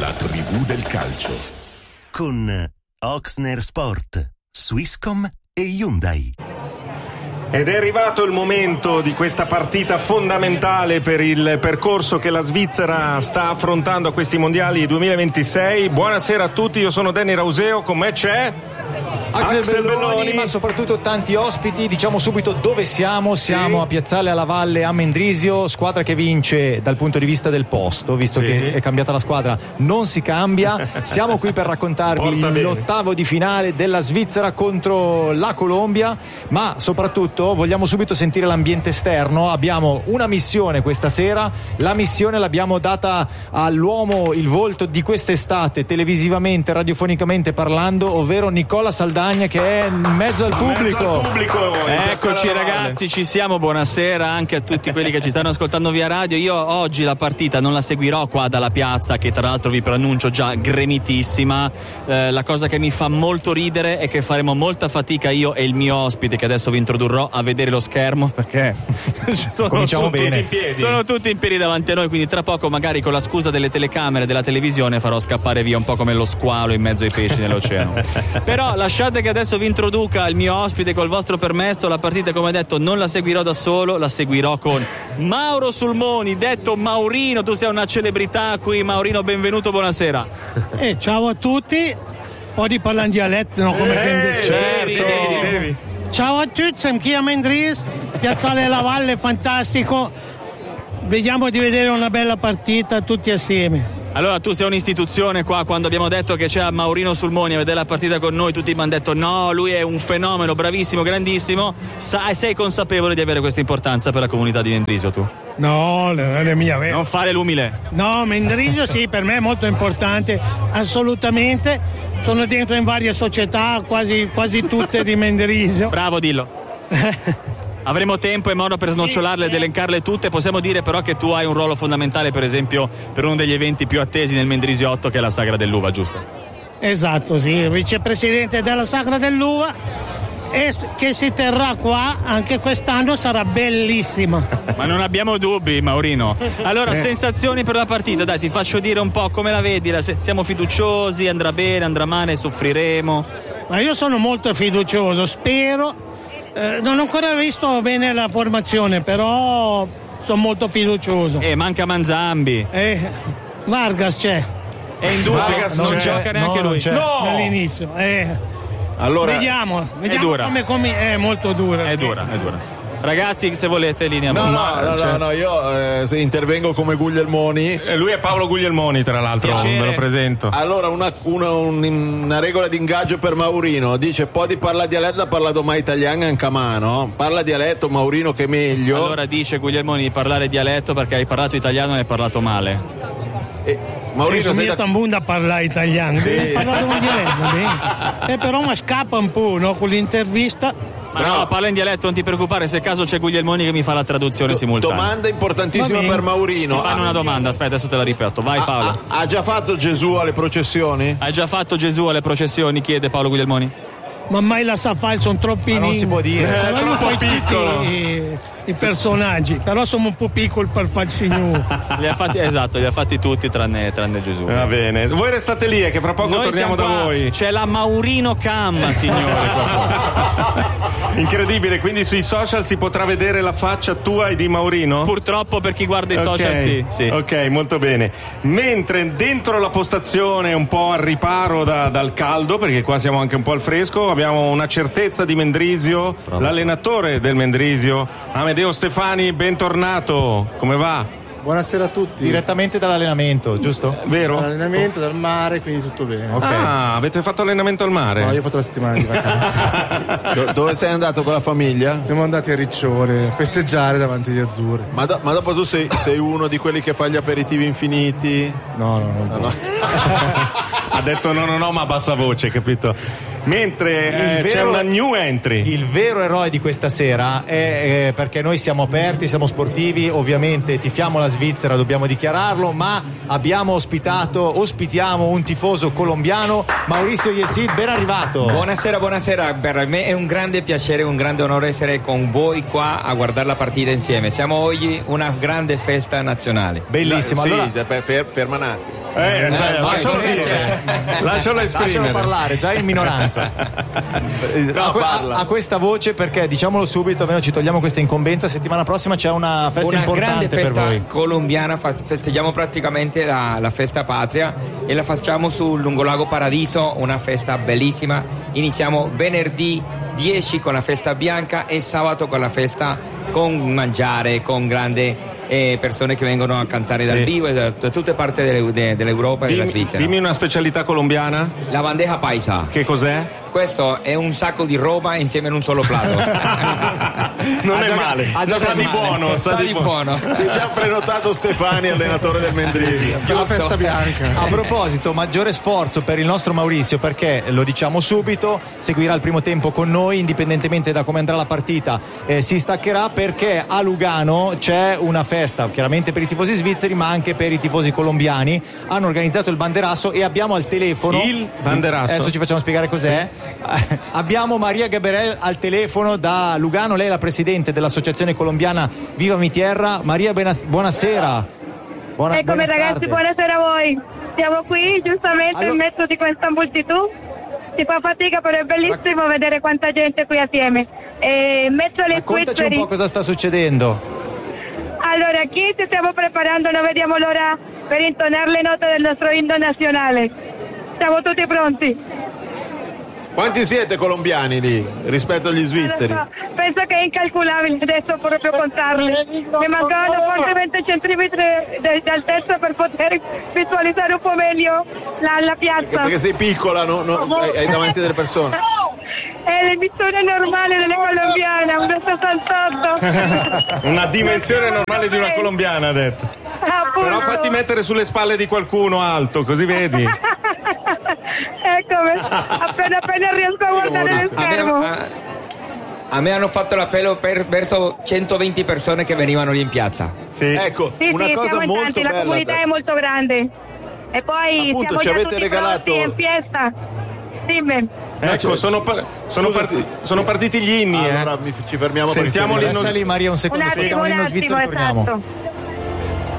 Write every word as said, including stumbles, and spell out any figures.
La tribù del calcio. Con Oxner Sport, Swisscom e Hyundai. Ed è arrivato il momento di questa partita fondamentale per il percorso che la Svizzera sta affrontando a questi mondiali duemilaventisei. Buonasera a tutti, io sono Danny Rauseo, con me c'è Axel, Axel Belloni, Belloni, ma soprattutto tanti ospiti. Diciamo subito dove siamo. Siamo sì. a Piazzale alla Valle a Mendrisio, squadra che vince dal punto di vista del posto, visto sì. che è cambiata la squadra, non si cambia. Siamo qui per raccontarvi l'ottavo di finale della Svizzera contro la Colombia, ma soprattutto vogliamo subito sentire l'ambiente esterno. Abbiamo una missione questa sera, la missione l'abbiamo data all'uomo, il volto di quest'estate televisivamente, radiofonicamente parlando, ovvero Nicola Saldagna, che è in mezzo al pubblico. Mezzo al pubblico Eccoci ragazzi, ci siamo, buonasera anche a tutti quelli che ci stanno ascoltando via radio. Io oggi la partita non la seguirò qua dalla piazza, che tra l'altro vi preannuncio già gremitissima. Eh, la cosa che mi fa molto ridere è che faremo molta fatica io e il mio ospite, che adesso vi introdurrò, a vedere lo schermo, perché sono, cominciamo sono bene tutti in piedi. Sono tutti in piedi davanti a noi, quindi tra poco magari con la scusa delle telecamere della televisione farò scappare via un po' come lo squalo in mezzo ai pesci nell'oceano. Però lasciate che adesso vi introduca il mio ospite col vostro permesso. La partita, come detto, non la seguirò da solo, la seguirò con Mauro Sulmoni, detto Maurino. Tu sei una celebrità qui, Maurino, benvenuto, buonasera. Eh, ciao a tutti. Oggi parlo in dialetto, no? Come eh, certo. devi, devi, devi. Ciao a tutti, siamo qui a Mendris, Piazzale della Valle, fantastico. Vediamo di vedere una bella partita tutti assieme. Allora, tu sei un'istituzione qua. Quando abbiamo detto che c'è Maurino Sulmoni a vedere la partita con noi, tutti mi hanno detto no, lui è un fenomeno, bravissimo, grandissimo. Sai, sei consapevole di avere questa importanza per la comunità di Mendrisio, tu? No, non è mia vera. Non fare l'umile. No, Mendrisio sì, per me è molto importante, assolutamente. Sono dentro in varie società, quasi, quasi tutte di Mendrisio. Bravo, dillo. Avremo tempo e modo per snocciolarle ed elencarle tutte. Possiamo dire però che tu hai un ruolo fondamentale, per esempio, per uno degli eventi più attesi nel Mendrisiotto, che è la Sagra dell'Uva, giusto? Esatto, sì, vicepresidente della Sagra dell'Uva, e che si terrà qua anche quest'anno, sarà bellissima. Ma non abbiamo dubbi, Maurino. Allora, eh. sensazioni per la partita, dai, ti faccio dire un po' come la vedi. Siamo fiduciosi, andrà bene, andrà male, soffriremo? Ma io sono molto fiducioso, spero. Eh, non ho ancora visto bene la formazione, però sono molto fiducioso. Eh, manca Manzambi. Eh, Vargas c'è. È in dubbio, Vargas non c'è. gioca neanche no, lui. No! Dall'inizio. Eh. Allora, vediamo, vediamo è dura. Come, come, è molto dura. È dura, è dura. Ragazzi, se volete, linea. No, no, no, cioè... no, no, io eh, intervengo come Guglielmoni. Eh, lui è Paolo Guglielmoni, tra l'altro, Piacere. ve lo presento. Allora, una, una, una regola di ingaggio per Maurino. Dice, poi di parlare dialetto, parla mai italiano anche a mano. Parla dialetto, Maurino, che meglio. Allora dice Guglielmoni di parlare dialetto perché hai parlato italiano e hai parlato male. E Maurino, sei da... tambun da parlare italiano. Sì. Ho parlato con dialetto, eh, però mi scappa un po', no, con l'intervista. Ma no, no, parla in dialetto, non ti preoccupare, se caso c'è Guglielmoni che mi fa la traduzione Do- simultanea. Domanda importantissima per Maurino. Mi fanno una domanda, aspetta, adesso te la ripeto. Vai, Paolo. Ha, ha, ha già fatto Gesù alle processioni? Hai già fatto Gesù alle processioni, chiede Paolo Guglielmoni. Ma mai la sa fare, sono troppi. Ma non si può dire. È eh, troppo piccolo. I, I personaggi, però sono un po' piccoli per fare il signore. Li ha fatti, esatto, li ha fatti tutti tranne, tranne Gesù. Va bene. Voi restate lì, eh, che fra poco Noi torniamo da qua. voi. C'è la Maurino Cam, signore. Incredibile, quindi sui social si potrà vedere la faccia tua e di Maurino? Purtroppo per chi guarda i Okay. social sì, sì. Ok, molto bene. Mentre dentro la postazione un po' al riparo da, dal caldo, perché qua siamo anche un po' al fresco, abbiamo una certezza di Mendrisio, Bravo. L'allenatore del Mendrisio, Amedeo Stefani, bentornato. Come va? Buonasera a tutti. Direttamente dall'allenamento, giusto? Vero? Dall'allenamento, dal mare, quindi tutto bene. Okay. Ah, avete fatto allenamento al mare? No, io ho fatto la settimana di vacanza. Do- dove sei andato con la famiglia? Siamo andati a Riccione, a festeggiare davanti agli azzurri. Ma, do- ma dopo tu sei, sei uno di quelli che fa gli aperitivi infiniti? No, no, no. Ah, no. Ha detto no, no, no, ma a bassa voce, capito? Mentre eh, vero, c'è una new entry. Il vero eroe di questa sera è eh, perché noi siamo aperti, siamo sportivi, ovviamente tifiamo la Svizzera, dobbiamo dichiararlo, ma abbiamo ospitato, ospitiamo un tifoso colombiano, Mauricio Yesid, ben arrivato. Buonasera, buonasera, per me è un grande piacere, un grande onore essere con voi qua a guardare la partita insieme. Siamo oggi una grande festa nazionale. Bellissimo. Sì, allora, fer- ferma un attimo. Eh, sai, lascialo cos'è? dire. Lascialo esprimere. Lascialo parlare, già in minoranza. No, a, que- parla. a, a questa voce, perché diciamolo subito, almeno ci togliamo questa incombenza. Settimana prossima c'è una festa Una importante grande festa per voi. colombiana, fa- festeggiamo praticamente la, la festa patria e la facciamo sul Lungolago Paradiso, una festa bellissima. Iniziamo venerdì dieci con la festa bianca e sabato con la festa con mangiare, con grande eh, persone che vengono a cantare dal Sì. vivo da, da tutte parti delle- de- dell'Europa e della Dimmi, Svizzera. dimmi una specialità colombiana. La bandeja paisa. Che cos'è? Questo è un sacco di roba insieme in un solo plato. Non Ha è già- male. ha già Sa di male. buono. Sa di buono. Si è già prenotato Stefani, allenatore del Mendrisio. Che è la festa bianca. A proposito, maggiore sforzo per il nostro Maurizio, perché lo diciamo subito, seguirà il primo tempo con noi, indipendentemente da come andrà la partita, eh, si staccherà perché a Lugano c'è una festa, chiaramente per i tifosi svizzeri, ma anche per i tifosi colombiani. Hanno organizzato il banderasso e abbiamo al telefono Il banderasso? Adesso ci facciamo spiegare cos'è. Abbiamo Maria Gabriel al telefono da Lugano, lei è la presidente dell'associazione colombiana Viva Mi Tierra. Maria, buenas- buonasera. Buona, Eccomi buenas ragazzi, tarde. buonasera a voi. Siamo qui giustamente Allora- in mezzo di questa moltitudine. Si fa fatica, però è bellissimo vedere quanta gente qui assieme. E in mezzo alle Raccontaci un svizzeri. po' cosa sta succedendo. Allora, qui ci stiamo preparando, non vediamo l'ora per intonare le note del nostro inno nazionale. Siamo tutti pronti. Quanti siete colombiani lì rispetto agli svizzeri? Non so, penso che è incalcolabile adesso proprio contarli. Mi mancavano forse venti centimetri de- di altezza per poter visualizzare un po' meglio la, la piazza. Perché sei piccola, no? No, hai, hai davanti delle persone. È l'emissione normale delle colombiane, uno sessantotto. Una dimensione normale di una colombiana, ha detto. Appunto. Però fatti mettere sulle spalle di qualcuno alto, così vedi. Eccomi, appena appena riesco a guardare lo A me, schermo. a- a me hanno fatto l'appello per, verso centoventi persone che venivano lì in piazza. Sì. Ecco, Sì, una sì, cosa siamo in molto tanti, la bella. comunità è molto grande. E poi Appunto, siamo ci già avete tutti regalato- pronti in fiesta. Dimmi. Ecco, cioè, sono, par- sono, scusati. parti- sono partiti gli inni, eh. Allora mi- ci fermiamo Sentiamo perché l'inno- Resta lì Maria un secondo, Un attimo, ascoltiamo un l'inno attimo, svizzero e torniamo. esatto.